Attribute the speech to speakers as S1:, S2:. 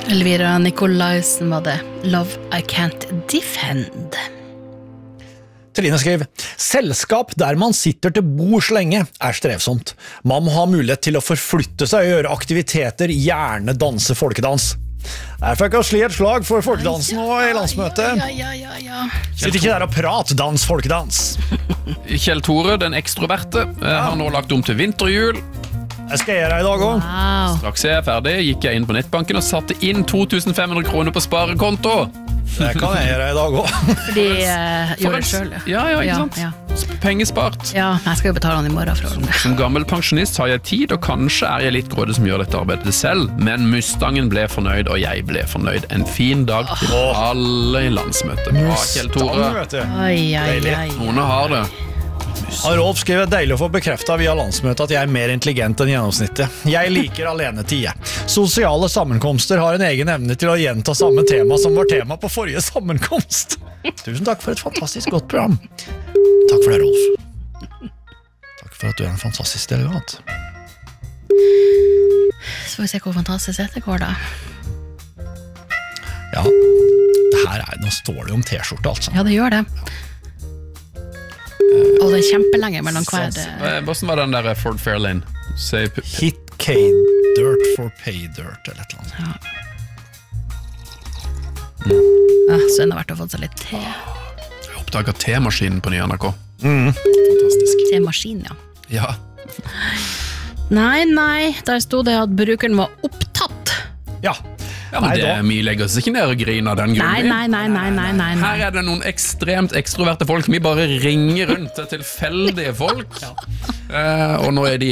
S1: Elvira Nikolaisen var det. Love I Can't Defend.
S2: Trine skriver, selskap der man sitter til bords lenge strevsomt. Man må ha mulighet til å forflytte seg og gjøre aktiviteter, gjerne danse folkedans. Jeg fikk å sli et slag for folkedansen nå i landsmøtet.
S1: Ja.
S2: Sitter ikke der og prat, dans, folkedans.
S3: Kjell Tore, den ekstroverte, har nå lagt om til vinterhjul.
S2: Jeg skal gjøre det i dag også.
S1: Wow.
S3: Straks jeg ferdig, gikk jeg inn på nettbanken og satte inn 2500 kroner på sparekonto.
S2: Det kan jeg gjøre i dag også.
S1: Fordi gjorde det selv.
S3: Ja, ikke sant?
S1: Ja.
S3: Pengespart.
S1: Ja, jeg skal jo betale han i morgen for det.
S3: Som gammel pensjonist har jeg tid, og kanskje jeg litt grådig som gjør dette arbeidet selv, men Mustangen ble fornøyd, og jeg ble fornøyd. En fin dag til alle i landsmøtet. Bra, Kjell Tore.
S1: Ai.
S3: Noen har det.
S2: Rolf skriver, deilig å få bekreftet via landsmøtet at jeg mer intelligent enn gjennomsnittet. Jeg liker alenetid. Sosiale sammenkomster har en egen evne til å gjenta samme tema som var tema på forrige sammenkomst. Tusen takk for et fantastisk godt program. Takk for det, Rolf. Takk for at du en fantastisk delegat.
S1: Så får vi se hvor fantastisk dette går da.
S2: Ja, det her nå står det om t-skjorte altså.
S1: Ja, det gjør det. Og det kjempelenge mellom hver
S3: Hvordan var den der Ford Fairlane?
S2: Hit K-dirt for pay dirt eller et eller annet.
S1: Så enda vært å få seg litt te.
S3: Jeg oppdaget te-maskinen på nye NRK. Fantastisk.
S1: Te-maskin,
S3: Ja.
S1: Nei, der stod det at brukeren var opptatt.
S2: Ja,
S3: men vi legger oss ikke ned og griner av den grunnen.
S1: Nei.
S3: Her det noen ekstremt ekstroverte folk. Vi bare ringer rundt til tilfeldige folk. Og nå de